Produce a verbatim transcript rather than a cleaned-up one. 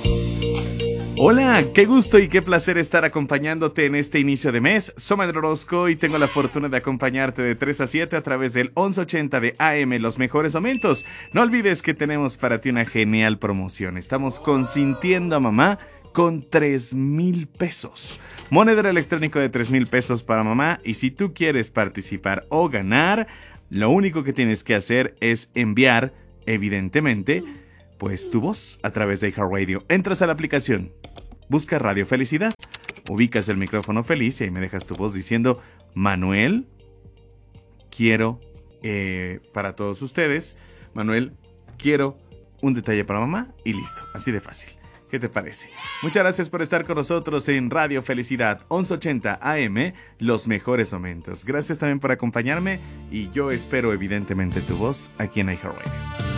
Hola, qué gusto y qué placer estar acompañándote en este inicio de mes. Soy Manuel Orozco y tengo la fortuna de acompañarte de tres a siete a través del once ochenta de A M, Los Mejores Momentos. No olvides que tenemos para ti una genial promoción. Estamos consintiendo a mamá con tres mil pesos. Monedero electrónico de tres mil pesos para mamá. Y si tú quieres participar o ganar, lo único que tienes que hacer es enviar, evidentemente, pues tu voz a través de iHeartRadio. Entras a la aplicación, busca Radio Felicidad, ubicas el micrófono feliz y ahí me dejas tu voz diciendo: Manuel, quiero eh, para todos ustedes, Manuel, quiero un detalle para mamá, y listo, así de fácil. ¿Qué te parece? Muchas gracias por estar con nosotros en Radio Felicidad once ochenta A M, Los Mejores Momentos. Gracias también por acompañarme y yo espero evidentemente tu voz aquí en iHeartRadio.